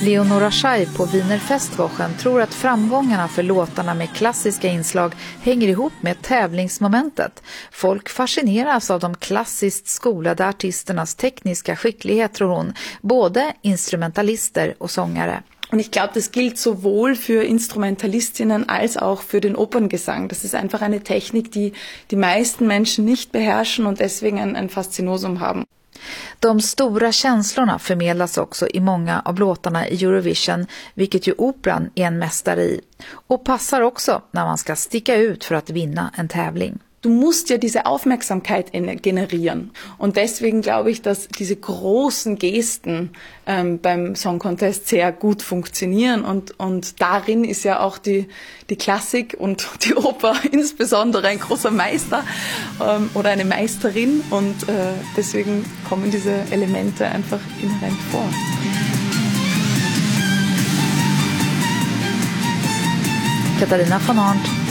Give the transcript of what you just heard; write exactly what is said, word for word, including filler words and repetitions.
Leonora Schei på Wiener Festwochen tror att framgångarna för låtarna med klassiska inslag hänger ihop med tävlingsmomentet. Folk fascineras av de klassiskt skolade artisternas tekniska skicklighet, tror hon, både instrumentalister och sångare. Und ich glaube, das gilt sowohl für Instrumentalistinnen als auch für den Operngesang. Das ist einfach eine Technik, die die meisten Menschen nicht beherrschen und deswegen ein, ein Faszinosum haben. De stora känslorna förmedlas också i många av låtarna i Eurovision, vilket ju operan är en mästare i. Och passar också när man ska sticka ut för att vinna en tävling. Du musst ja diese Aufmerksamkeit generieren. Und deswegen glaube ich, dass diese großen Gesten ähm, beim Song Contest sehr gut funktionieren. Und, und darin ist ja auch die, die Klassik und die Oper insbesondere ein großer Meister ähm, oder eine Meisterin. Und äh, deswegen kommen diese Elemente einfach inhärent vor. Katarina von Arndt.